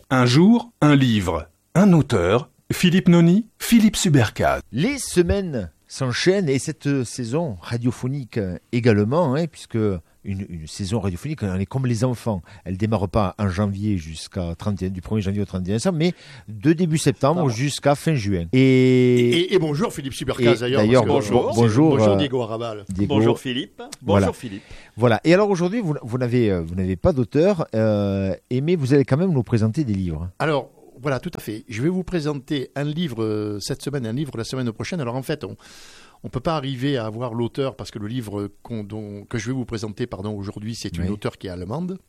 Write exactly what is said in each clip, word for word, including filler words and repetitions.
Un jour, un livre, un auteur, Philippe Noni, Philippe Subercase. Les semaines s'enchaînent et cette saison radiophonique également, hein, puisque une, une saison radiophonique, elle est comme les enfants. Elle ne démarre pas en janvier jusqu'à trente et un, du premier janvier au trente et un décembre, mais de début septembre ah, jusqu'à fin juin. Et, et, et bonjour Philippe Subercase d'ailleurs. d'ailleurs bonjour. Bonjour, bonjour euh, Diego Arrabal. Diego. Bonjour Philippe. Bonjour voilà. Philippe. Voilà. Et alors aujourd'hui, vous, vous, n'avez, vous n'avez pas d'auteur, euh, mais vous allez quand même nous présenter des livres. Alors, voilà, tout à fait. Je vais vous présenter un livre euh, cette semaine, un livre la semaine prochaine. Alors en fait, on ne peut pas arriver à avoir l'auteur parce que le livre qu'on, dont, que je vais vous présenter pardon, aujourd'hui, c'est une oui. auteure qui est allemande.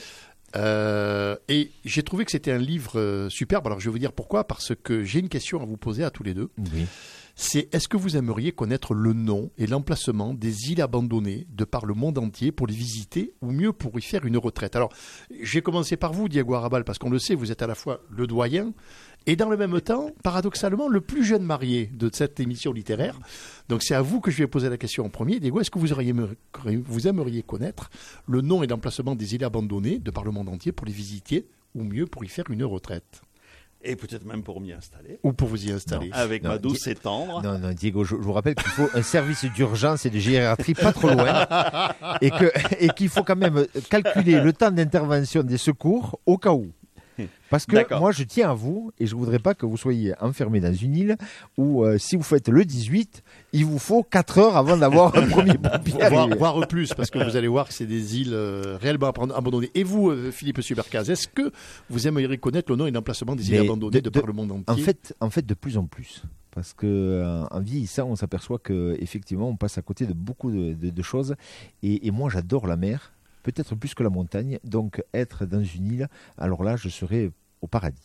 Euh, et j'ai trouvé que c'était un livre euh, superbe. Alors je vais vous dire pourquoi. Parce que j'ai une question à vous poser à tous les deux. Oui. C'est est-ce que vous aimeriez connaître le nom et l'emplacement des îles abandonnées de par le monde entier pour les visiter ou mieux pour y faire une retraite? Alors, j'ai commencé par vous, Diego Arrabal, parce qu'on le sait, vous êtes à la fois le doyen et dans le même temps, paradoxalement, le plus jeune marié de cette émission littéraire. Donc c'est à vous que je vais poser la question en premier. Diego, est-ce que vous, auriez, vous aimeriez connaître le nom et l'emplacement des îles abandonnées de par le monde entier pour les visiter ou mieux pour y faire une retraite? Et peut-être même pour m'y installer. Ou pour vous y installer. Non, avec non, ma douce Di- et tendre. Non, non, Diego, je, je vous rappelle qu'il faut un service d'urgence et de gériatrie pas trop loin. et, que, et qu'il faut quand même calculer le temps d'intervention des secours au cas où. Parce que D'accord. moi, je tiens à vous et je ne voudrais pas que vous soyez enfermé dans une île où, euh, si vous faites le dix-huit, il vous faut quatre heures avant d'avoir un premier pompier. Voir, voir plus, parce que vous allez voir que c'est des îles euh, réellement abandonnées. Et vous, euh, Philippe Subercase, est-ce que vous aimeriez connaître le nom et l'emplacement des îles Mais abandonnées de, de, de par le monde entier? En fait, en fait, de plus en plus. Parce qu'en euh, vieillissant, on s'aperçoit qu'effectivement, on passe à côté de beaucoup de, de, de choses. Et, et moi, j'adore la mer. Peut-être plus que la montagne, donc être dans une île, alors là, je serais au paradis.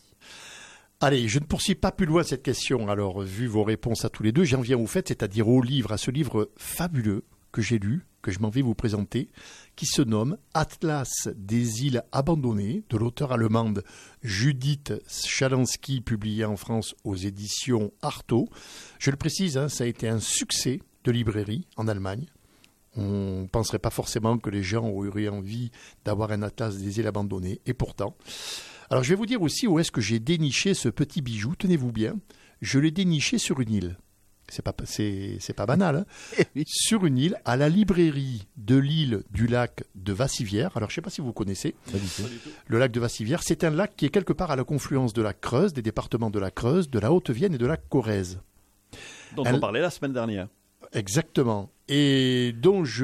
Allez, je ne poursuis pas plus loin cette question, alors vu vos réponses à tous les deux, j'en viens au fait, c'est-à-dire au livre, à ce livre fabuleux que j'ai lu, que je m'en vais vous présenter, qui se nomme Atlas des îles abandonnées, de l'auteure allemande Judith Schalansky, publié en France aux éditions Artaud. Je le précise, hein, ça a été un succès de librairie en Allemagne. On ne penserait pas forcément que les gens auraient envie d'avoir un atlas des îles abandonnées. Et pourtant, alors je vais vous dire aussi où est-ce que j'ai déniché ce petit bijou. Tenez-vous bien, je l'ai déniché sur une île. C'est pas, c'est, c'est pas banal. Hein oui. Sur une île, à la librairie de l'île du lac de Vassivière. Alors je ne sais pas si vous connaissez. Pas du tout. Le lac de Vassivière, c'est un lac qui est quelque part à la confluence de la Creuse, des départements de la Creuse, de la Haute-Vienne et de la Corrèze. Dont un... on parlait la semaine dernière. Exactement. Et dont je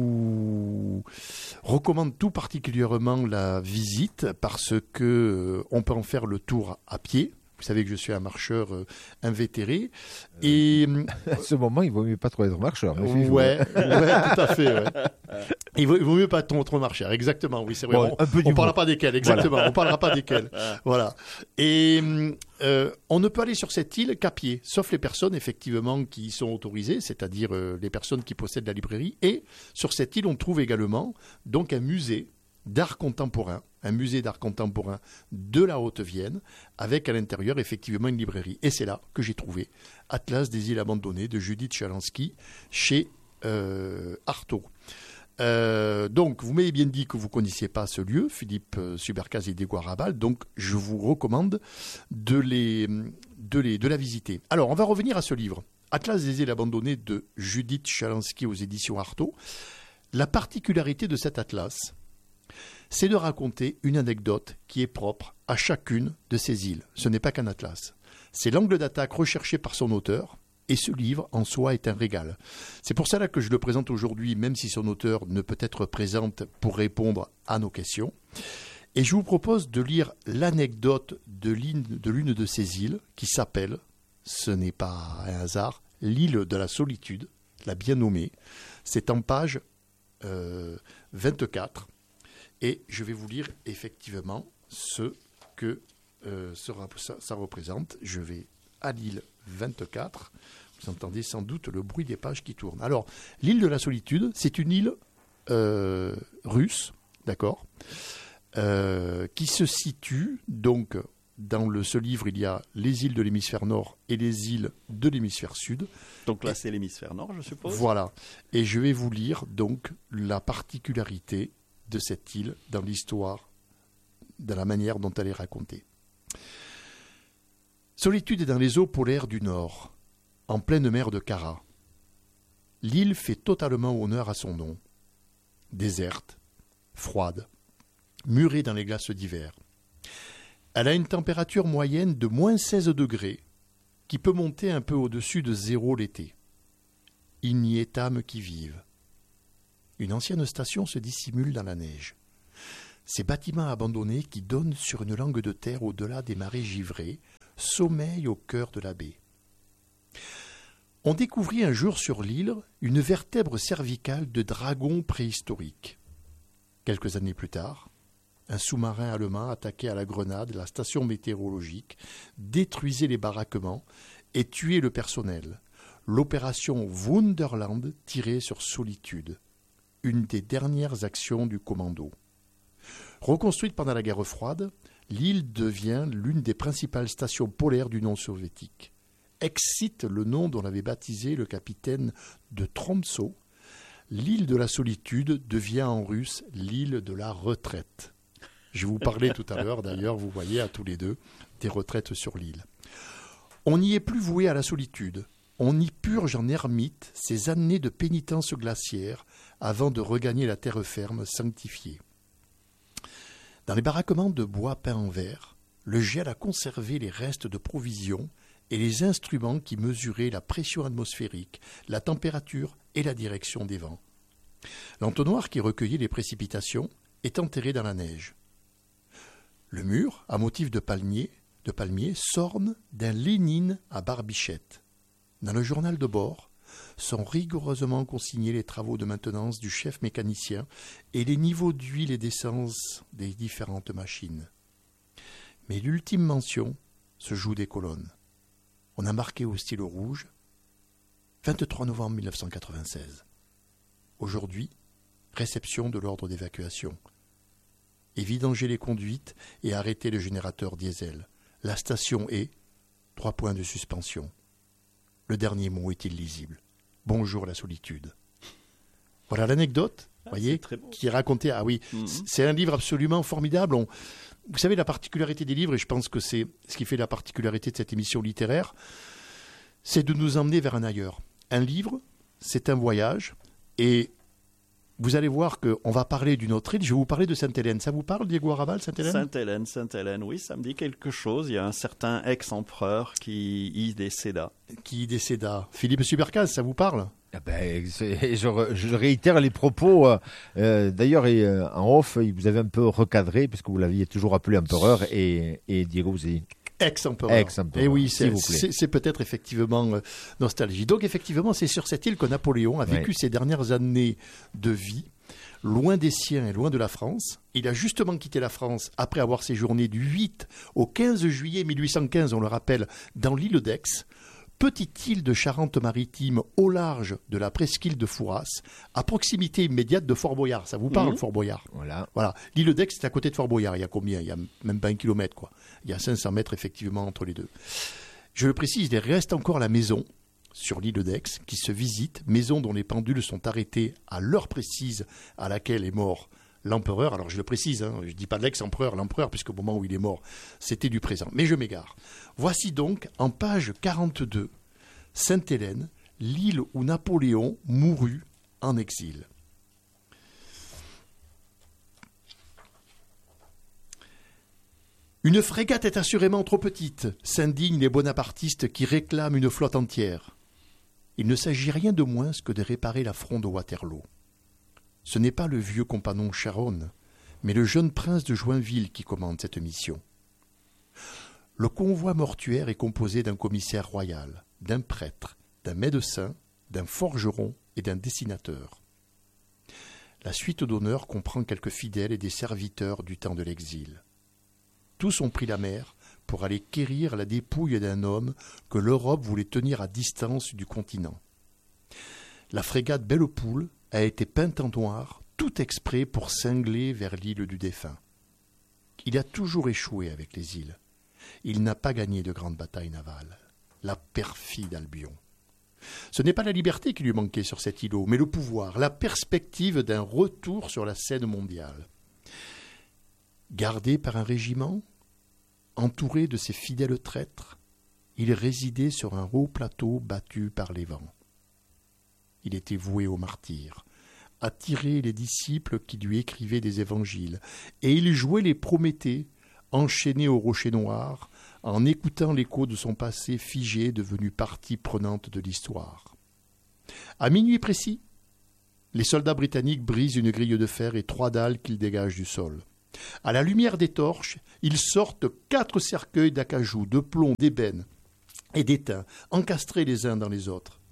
vous recommande tout particulièrement la visite parce que euh, on peut en faire le tour à pied. Vous savez que je suis un marcheur euh, invétéré. Et à ce moment, il vaut mieux pas trop être marcheur. Ouais, ouais, tout à fait. Ouais. Il vaut, il vaut mieux pas trop, trop marcheur. Exactement, oui, c'est vrai. Bon, on ne parlera pas desquels, exactement. Voilà. On parlera pas desquels. Voilà. Et euh, on ne peut aller sur cette île qu'à pied, sauf les personnes effectivement qui y sont autorisées, c'est-à-dire euh, les personnes qui possèdent la librairie. Et sur cette île, on trouve également donc un musée d'art contemporain, un musée d'art contemporain de la Haute-Vienne, avec à l'intérieur effectivement une librairie. Et c'est là que j'ai trouvé Atlas des îles abandonnées de Judith Schalansky chez euh, Artaud. Euh, donc, vous m'avez bien dit que vous ne connaissiez pas ce lieu, Philippe Subercase et Diego Arrabal, donc je vous recommande de, les, de, les, de la visiter. Alors, on va revenir à ce livre, Atlas des îles abandonnées de Judith Schalansky aux éditions Artaud. La particularité de cet atlas, c'est de raconter une anecdote qui est propre à chacune de ces îles. Ce n'est pas qu'un atlas. C'est l'angle d'attaque recherché par son auteur, et ce livre en soi est un régal. C'est pour cela que je le présente aujourd'hui, même si son auteur ne peut être présente pour répondre à nos questions. Et je vous propose de lire l'anecdote de l'une de, l'une de ces îles qui s'appelle, ce n'est pas un hasard, l'île de la solitude, la bien nommée. C'est en page euh, vingt-quatre. Et je vais vous lire effectivement ce que euh, sera, ça, ça représente. Je vais à l'île vingt-quatre. Vous entendez sans doute le bruit des pages qui tournent. Alors, l'île de la solitude, c'est une île euh, russe, d'accord, euh, qui se situe donc dans le, ce livre, il y a les îles de l'hémisphère nord et les îles de l'hémisphère sud. Donc là, et, c'est l'hémisphère nord, je suppose. Voilà. Et je vais vous lire donc la particularité de cette île dans l'histoire, de la manière dont elle est racontée. Solitude est dans les eaux polaires du Nord, en pleine mer de Kara. L'île fait totalement honneur à son nom. Déserte, froide, murée dans les glaces d'hiver. Elle a une température moyenne de moins seize degrés, qui peut monter un peu au-dessus de zéro l'été. Il n'y est âme qui vive. Une ancienne station se dissimule dans la neige. Ces bâtiments abandonnés qui donnent sur une langue de terre au-delà des marais givrés sommeillent au cœur de la baie. On découvrit un jour sur l'île une vertèbre cervicale de dragon préhistorique. Quelques années plus tard, un sous-marin allemand attaquait à la grenade la station météorologique, détruisait les baraquements et tuait le personnel. L'opération Wunderland tirait sur Solitude, une des dernières actions du commando. Reconstruite pendant la guerre froide, l'île devient l'une des principales stations polaires du non soviétique. Excite le nom dont l'avait baptisé le capitaine de Tromsø. L'île de la Solitude devient en russe l'île de la retraite. Je vous parlais tout à l'heure, d'ailleurs, vous voyez à tous les deux, des retraites sur l'île. On n'y est plus voué à la solitude. On y purge en ermite ces années de pénitence glaciaire avant de regagner la terre ferme sanctifiée. Dans les baraquements de bois peints en vert, le gel a conservé les restes de provisions et les instruments qui mesuraient la pression atmosphérique, la température et la direction des vents. L'entonnoir qui recueillait les précipitations est enterré dans la neige. Le mur, à motif de palmier, de palmier s'orne d'un Lénine à barbichette. Dans le journal de bord sont rigoureusement consignés les travaux de maintenance du chef mécanicien et les niveaux d'huile et d'essence des différentes machines. Mais l'ultime mention se joue des colonnes. On a marqué au stylo rouge vingt-trois novembre mille neuf cent quatre-vingt-seize. Aujourd'hui, réception de l'ordre d'évacuation. Et vidanger les conduites et arrêter le générateur diesel. La station est trois points de suspension. Le dernier mot est illisible. Bonjour la solitude. Voilà l'anecdote, ah, voyez, qui est racontée. Ah oui, mm-hmm. C'est un livre absolument formidable. On, vous savez, la particularité des livres, et je pense que c'est ce qui fait la particularité de cette émission littéraire, c'est de nous emmener vers un ailleurs. Un livre, c'est un voyage, et vous allez voir qu'on va parler d'une autre île. Je vais vous parler de Sainte-Hélène. Ça vous parle, Diego Arrabal, Sainte-Hélène ? Sainte-Hélène, Sainte-Hélène, oui, ça me dit quelque chose. Il y a un certain ex-empereur qui y décéda. Qui y décéda. Philippe Subercaz, ça vous parle ? Ah ben, je, je réitère les propos. Euh, d'ailleurs, et, euh, en off, vous avez un peu recadré, puisque vous l'aviez toujours appelé empereur, et, et Diego, vous avez... Ex-empereur. Ex-empereur. Et oui, c'est, c'est, c'est peut-être effectivement euh, nostalgie. Donc effectivement, c'est sur cette île que Napoléon a vécu ouais. ses dernières années de vie, loin des siens et loin de la France. Il a justement quitté la France après avoir séjourné du huit au quinze juillet mille huit cent quinze, on le rappelle, dans l'île d'Aix, petite île de Charente-Maritime au large de la presqu'île de Fouras, à proximité immédiate de Fort-Boyard. Ça vous parle, mmh. Fort-Boyard ? Voilà. Voilà. L'île d'Aix, c'est à côté de Fort-Boyard. Il y a combien ? Il y a même pas un kilomètre, quoi. Il y a cinq cents mètres, effectivement, entre les deux. Je le précise, il reste encore la maison sur l'île d'Aix qui se visite, maison dont les pendules sont arrêtées à l'heure précise à laquelle est mort l'empereur. Alors, je le précise, hein, je ne dis pas l'ex-empereur, l'empereur, puisqu'au moment où il est mort, c'était du présent. Mais je m'égare. Voici donc, en page quarante-deux, Sainte-Hélène, l'île où Napoléon mourut en exil. Une frégate est assurément trop petite, s'indignent les bonapartistes qui réclament une flotte entière. Il ne s'agit rien de moins que de réparer la fronde de Waterloo. Ce n'est pas le vieux compagnon Charonne, mais le jeune prince de Joinville qui commande cette mission. Le convoi mortuaire est composé d'un commissaire royal, d'un prêtre, d'un médecin, d'un forgeron et d'un dessinateur. La suite d'honneur comprend quelques fidèles et des serviteurs du temps de l'exil. Tous ont pris la mer pour aller quérir la dépouille d'un homme que l'Europe voulait tenir à distance du continent. La frégate Belle-Poule a été peinte en noir, tout exprès pour cingler vers l'île du défunt. Il a toujours échoué avec les îles. Il n'a pas gagné de grandes batailles navales. La perfide Albion. Ce n'est pas la liberté qui lui manquait sur cet îlot, mais le pouvoir, la perspective d'un retour sur la scène mondiale. Gardé par un régiment, entouré de ses fidèles traîtres, il résidait sur un haut plateau battu par les vents. Il était voué au martyre, attirait les disciples qui lui écrivaient des évangiles, et il jouait les Prométhées, enchaîné au rocher noir, en écoutant l'écho de son passé figé devenu partie prenante de l'histoire. À minuit précis, les soldats britanniques brisent une grille de fer et trois dalles qu'ils dégagent du sol. À la lumière des torches, ils sortent quatre cercueils d'acajou, de plomb, d'ébène et d'étain, encastrés les uns dans les autres.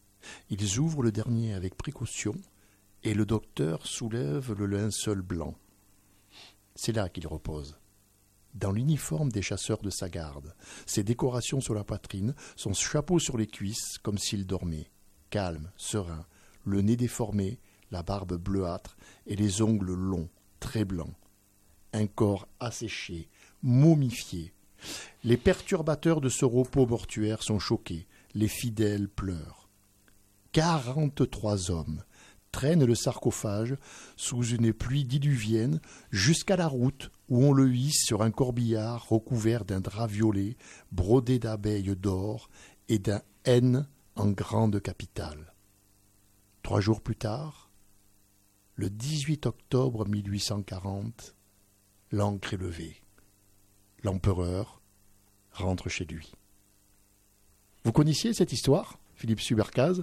Ils ouvrent le dernier avec précaution et le docteur soulève le linceul blanc. C'est là qu'il repose, dans l'uniforme des chasseurs de sa garde, ses décorations sur la poitrine, son chapeau sur les cuisses, comme s'il dormait, calme, serein, le nez déformé, la barbe bleuâtre et les ongles longs, très blancs. Un corps asséché, momifié. Les perturbateurs de ce repos mortuaire sont choqués, les fidèles pleurent. Quarante-trois hommes traînent le sarcophage sous une pluie diluvienne jusqu'à la route où on le hisse sur un corbillard recouvert d'un drap violet, brodé d'abeilles d'or et d'un N en grande capitale. Trois jours plus tard, le dix-huit octobre mille huit cent quarante, l'ancre est levée. L'empereur rentre chez lui. Vous connaissiez cette histoire, Philippe Subercase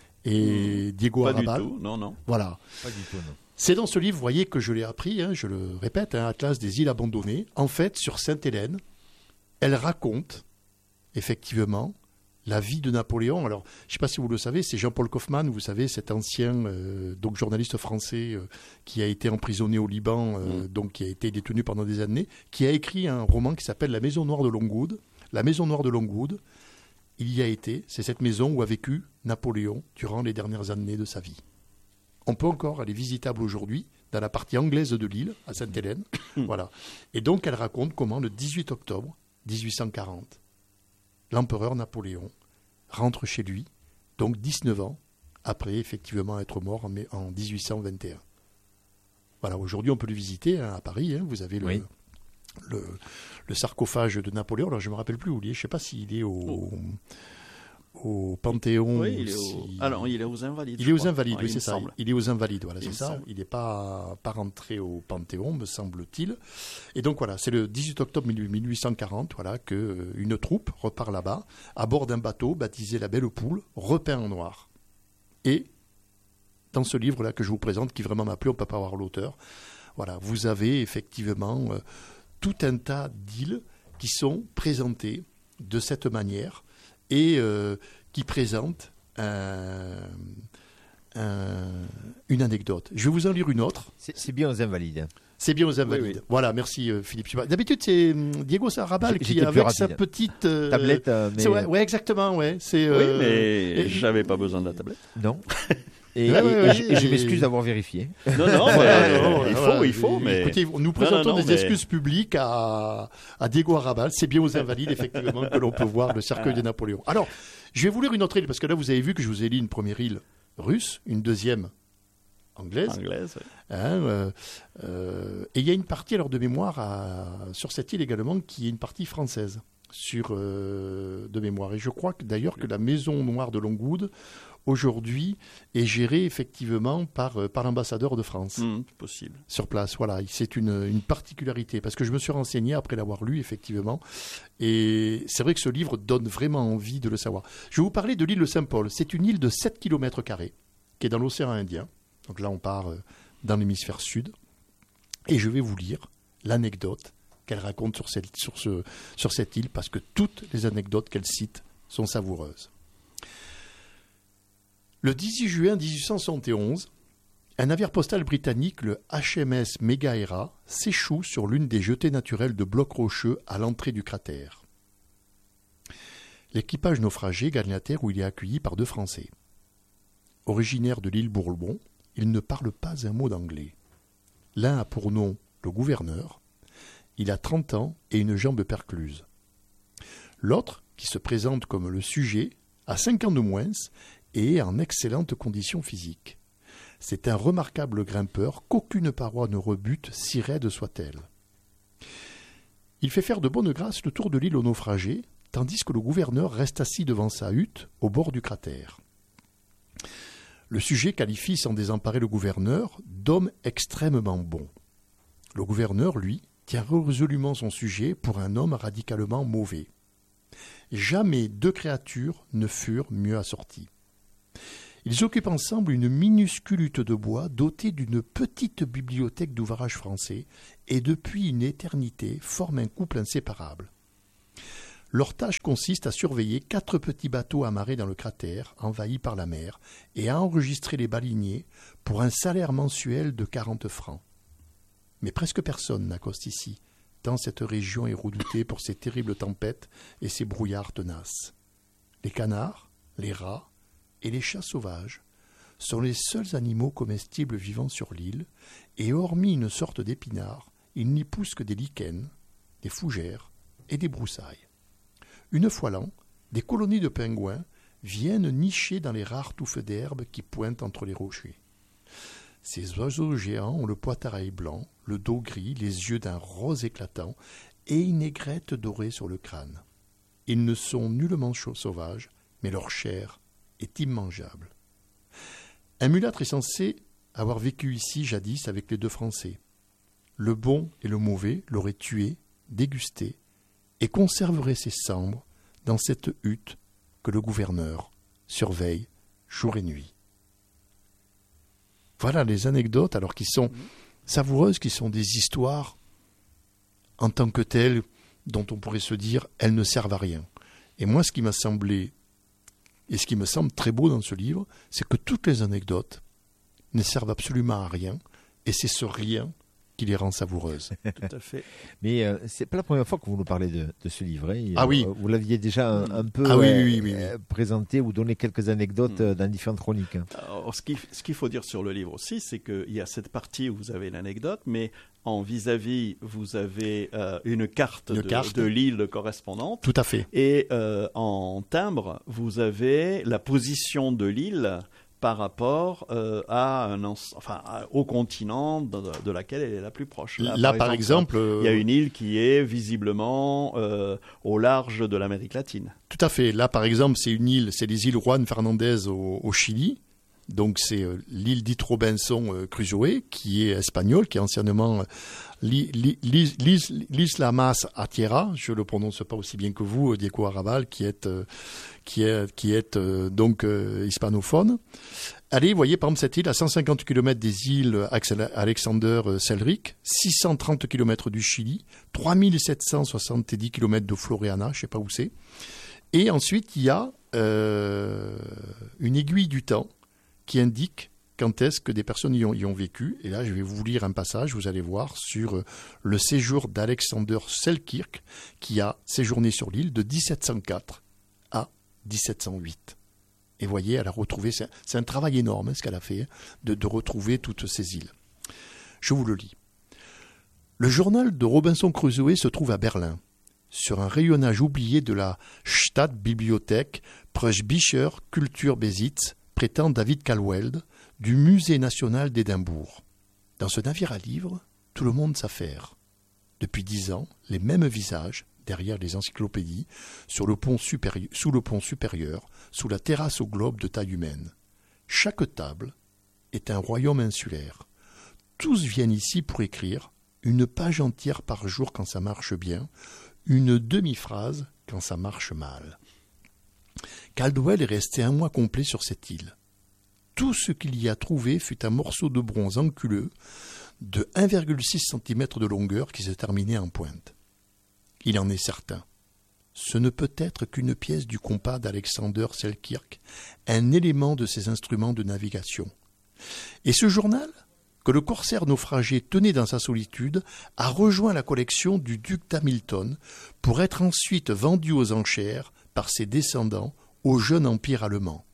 et mmh, Diego pas Arrabal? Pas du tout, non, non. Voilà. Pas du tout, non. C'est dans ce livre, vous voyez, que je l'ai appris, hein, je le répète, hein, Atlas des îles abandonnées. En fait, sur Sainte-Hélène, elle raconte, effectivement, la vie de Napoléon. Alors, je ne sais pas si vous le savez, c'est Jean-Paul Kaufmann, vous savez, cet ancien euh, donc journaliste français euh, qui a été emprisonné au Liban, euh, mmh. donc qui a été détenu pendant des années, qui a écrit un roman qui s'appelle La Maison Noire de Longwood. La Maison Noire de Longwood, il y a été, c'est cette maison où a vécu Napoléon durant les dernières années de sa vie. On peut encore, elle est visitable aujourd'hui, dans la partie anglaise de l'île, à Sainte-Hélène. Voilà. Et donc, elle raconte comment, le dix-huit octobre dix-huit cent quarante, l'empereur Napoléon rentre chez lui, donc dix-neuf ans, après effectivement être mort en, en dix-huit cent vingt et un. Voilà, aujourd'hui on peut le visiter hein, à Paris, hein, vous avez le, oui. le, le sarcophage de Napoléon, alors je ne me rappelle plus où il est, je ne sais pas s'il est au, oh. au Panthéon. Oui, il est si... au... Alors, il est aux Invalides. Il est aux Invalides, oui, c'est ça. Semble. Il est aux Invalides, voilà, il c'est ça. Semble. Il n'est pas, pas rentré au Panthéon, me semble-t-il. Et donc, voilà, c'est le dix-huit octobre mille huit cent quarante, voilà, qu'une troupe repart là-bas, à bord d'un bateau baptisé La Belle Poule, repeint en noir. Et, dans ce livre-là que je vous présente, qui vraiment m'a plu, on ne peut pas voir l'auteur, voilà, vous avez effectivement euh, tout un tas d'îles qui sont présentées de cette manière et euh, qui présentent un, un, une anecdote. Je vais vous en lire une autre. C'est, c'est bien aux Invalides. C'est bien aux Invalides. Oui, oui. Voilà, merci euh, Philippe. D'habitude, c'est Diego Arrabal qui, avec sa petite euh, tablette. Euh, mais... c'est, ouais, ouais, exactement. Ouais, c'est, euh, oui, mais et... j'avais pas besoin de la tablette. Non. Et, ouais, et, ouais, et, ouais, et, et je m'excuse d'avoir vérifié. Non, non, mais ouais, non, il faut, voilà, il faut. Mais... Écoutez, nous présentons non, non, non, des mais... excuses publiques à, à Diego Arrabal. C'est bien aux Invalides, effectivement, que l'on peut voir le cercueil de Napoléon. Alors, je vais vous lire une autre île, parce que là, vous avez vu que je vous ai lu une première île russe, une deuxième anglaise. Anglaise, oui. Hein, euh, euh, et il y a une partie, alors de mémoire, à, sur cette île également, qui est une partie française, sur, euh, de mémoire. Et je crois que, d'ailleurs que la Maison Noire de Longwood, aujourd'hui, est gérée effectivement par, euh, par l'ambassadeur de France. Mmh, possible. Sur place, voilà. C'est une, une particularité, parce que je me suis renseigné après l'avoir lu, effectivement. Et c'est vrai que ce livre donne vraiment envie de le savoir. Je vais vous parler de l'île de Saint-Paul. C'est une île de sept kilomètres carrés, qui est dans l'océan Indien. Donc là, on part euh, dans l'hémisphère sud. Et je vais vous lire l'anecdote qu'elle raconte sur cette, sur, ce, sur cette île, parce que toutes les anecdotes qu'elle cite sont savoureuses. Le dix-huit juin dix-huit cent soixante et onze, un navire postal britannique, le H M S Megaera, s'échoue sur l'une des jetées naturelles de blocs rocheux à l'entrée du cratère. L'équipage naufragé gagne la terre où il est accueilli par deux Français. Originaire de l'île Bourbon, ils ne parlent pas un mot d'anglais. L'un a pour nom le gouverneur. Il a trente ans et une jambe percluse. L'autre, qui se présente comme le sujet, a cinq ans de moins et est en excellente condition physique. C'est un remarquable grimpeur qu'aucune paroi ne rebute, si raide soit-elle. Il fait faire de bonne grâce le tour de l'île aux naufragés, tandis que le gouverneur reste assis devant sa hutte au bord du cratère. Le sujet qualifie sans désemparer le gouverneur d'homme extrêmement bon. Le gouverneur, lui, tient résolument son sujet pour un homme radicalement mauvais. Jamais deux créatures ne furent mieux assorties. Ils occupent ensemble une minuscule hutte de bois dotée d'une petite bibliothèque d'ouvrages français et depuis une éternité forment un couple inséparable. Leur tâche consiste à surveiller quatre petits bateaux amarrés dans le cratère, envahis par la mer, et à enregistrer les baleiniers pour un salaire mensuel de quarante francs. Mais presque personne n'accoste ici, tant cette région est redoutée pour ses terribles tempêtes et ses brouillards tenaces. Les canards, les rats et les chats sauvages sont les seuls animaux comestibles vivant sur l'île, et hormis une sorte d'épinard, il n'y pousse que des lichens, des fougères et des broussailles. Une fois l'an, des colonies de pingouins viennent nicher dans les rares touffes d'herbe qui pointent entre les rochers. Ces oiseaux géants ont le poitrail blanc, le dos gris, les yeux d'un rose éclatant et une aigrette dorée sur le crâne. Ils ne sont nullement sauvages, mais leur chair est immangeable. Un mulâtre est censé avoir vécu ici jadis avec les deux Français. Le bon et le mauvais l'auraient tué, dégusté, et conserverait ses cendres dans cette hutte que le gouverneur surveille jour et nuit. Voilà les anecdotes, alors qui sont savoureuses, qui sont des histoires en tant que telles, dont on pourrait se dire elles ne servent à rien. Et moi, ce qui m'a semblé, et ce qui me semble très beau dans ce livre, c'est que toutes les anecdotes ne servent absolument à rien, et c'est ce rien qui les rend savoureuses. Tout à fait. Mais euh, c'est pas la première fois que vous nous parlez de, de ce livre. Hein. Ah oui. Vous l'aviez déjà un, un peu ah oui, euh, oui, oui, oui, oui. présenté ou donné quelques anecdotes mmh. dans différentes chroniques. Hein. Alors, ce qu'il ce qu'il faut dire sur le livre aussi, c'est qu'il y a cette partie où vous avez l'anecdote, mais en vis-à-vis, vous avez euh, une carte, une de, carte de l'île correspondante. Tout à fait. Et euh, en timbre, vous avez la position de l'île par rapport euh, à un, enfin, à, au continent de, de laquelle elle est la plus proche. Là, Là par exemple, exemple il y a une île qui est visiblement euh, au large de l'Amérique latine. Tout à fait. Là, par exemple, c'est une île, c'est les îles Juan Fernandez au, au Chili. Donc, c'est euh, l'île dite Robinson euh, Crusoe, qui est espagnole, qui est anciennement euh, l'Isla Mas a Tierra. Je le prononce pas aussi bien que vous, Diego Arrabal, qui est euh, qui est qui est euh, donc euh, hispanophone. Allez, vous voyez par exemple cette île à cent cinquante kilomètres des îles Alexander Selkirk, six cent trente kilomètres du Chili, trois mille sept cent soixante-dix kilomètres de Floreana, je sais pas où c'est. Et ensuite, il y a euh, une aiguille du temps qui indique quand est-ce que des personnes y ont, y ont vécu. Et là, je vais vous lire un passage, vous allez voir, sur le séjour d'Alexander Selkirk, qui a séjourné sur l'île de dix-sept cent quatre à dix-sept cent huit. Et voyez, elle a retrouvé, c'est un, c'est un travail énorme hein, ce qu'elle a fait, de, de retrouver toutes ces îles. Je vous le lis. Le journal de Robinson Crusoe se trouve à Berlin, sur un rayonnage oublié de la Stadtbibliothek Preußischer Kulturbesitz, prétend David Caldwell, du Musée national d'Édimbourg. Dans ce navire à livres, tout le monde s'affaire. Depuis dix ans, les mêmes visages, derrière les encyclopédies, sur le pont supérieur, sous le pont supérieur, sous la terrasse au globe de taille humaine. Chaque table est un royaume insulaire. Tous viennent ici pour écrire une page entière par jour quand ça marche bien, une demi-phrase quand ça marche mal. Caldwell est resté un mois complet sur cette île. Tout ce qu'il y a trouvé fut un morceau de bronze anguleux de un virgule six centimètres de longueur qui se terminait en pointe. Il en est certain. Ce ne peut être qu'une pièce du compas d'Alexander Selkirk, un élément de ses instruments de navigation. Et ce journal, que le corsaire naufragé tenait dans sa solitude, a rejoint la collection du duc d'Hamilton pour être ensuite vendu aux enchères par ses descendants au jeune empire allemand.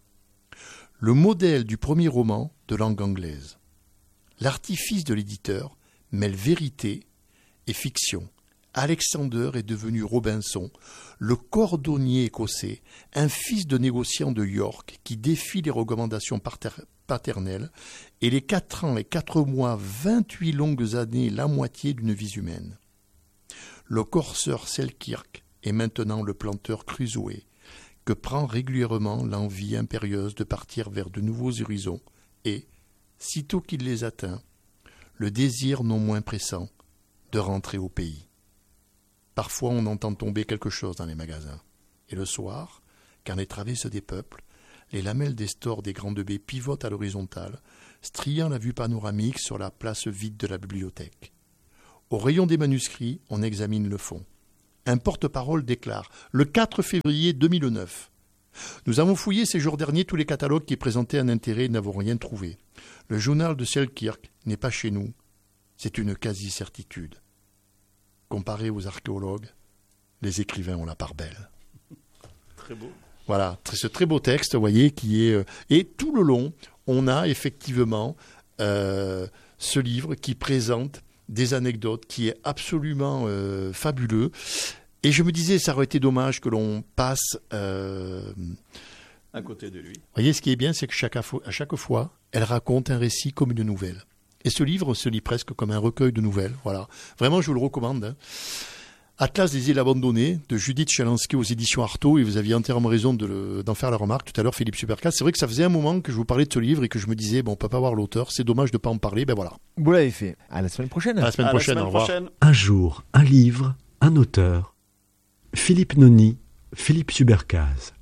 Le modèle du premier roman de langue anglaise. L'artifice de l'éditeur mêle vérité et fiction. Alexander est devenu Robinson, le cordonnier écossais, un fils de négociant de York qui défie les recommandations paternelles et les quatre ans et quatre mois, vingt-huit longues années, la moitié d'une vie humaine. Le corseur Selkirk est maintenant le planteur Crusoé, que prend régulièrement l'envie impérieuse de partir vers de nouveaux horizons et, sitôt qu'il les atteint, le désir non moins pressant de rentrer au pays. Parfois on entend tomber quelque chose dans les magasins, et le soir, quand les travées se dépeuplent, les lamelles des stores des grandes baies pivotent à l'horizontale, striant la vue panoramique sur la place vide de la bibliothèque. Au rayon des manuscrits, on examine le fond. Un porte-parole déclare « Le quatre février deux mille neuf. Nous avons fouillé ces jours derniers tous les catalogues qui présentaient un intérêt et n'avons rien trouvé. Le journal de Selkirk n'est pas chez nous. C'est une quasi-certitude. Comparé aux archéologues, les écrivains ont la part belle. » Très beau. Voilà, ce très beau texte, vous voyez, qui est... Et tout le long, on a effectivement euh, ce livre qui présente des anecdotes, qui est absolument euh, fabuleux. Et je me disais, ça aurait été dommage que l'on passe... Euh, à côté de lui. Vous voyez, ce qui est bien, c'est que chaque, à chaque fois, elle raconte un récit comme une nouvelle. Et ce livre se lit presque comme un recueil de nouvelles. Voilà. Vraiment, je vous le recommande. Hein. Atlas des îles abandonnées, de Judith Chalansky aux éditions Artaud, et vous aviez entièrement raison de le, d'en faire la remarque tout à l'heure, Philippe Supercas. C'est vrai que ça faisait un moment que je vous parlais de ce livre et que je me disais, bon, on peut pas voir l'auteur, c'est dommage de pas en parler, ben voilà. Vous l'avez fait. À la semaine prochaine. À la semaine à prochaine, la semaine au revoir. prochaine. Un jour, un livre, un auteur. Philippe Noni, Philippe Supercas.